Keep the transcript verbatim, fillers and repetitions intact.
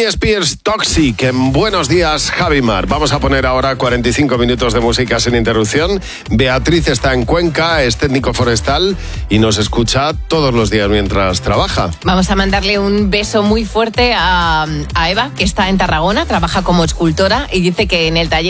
Spears, Toxic, en Buenos Días, Javimar. Vamos a poner ahora cuarenta y cinco minutos de música sin interrupción. Beatriz está en Cuenca, es técnico forestal y nos escucha todos los días mientras trabaja. Vamos a mandarle un beso muy fuerte a, a Eva, que está en Tarragona, trabaja como escultora y dice que en el taller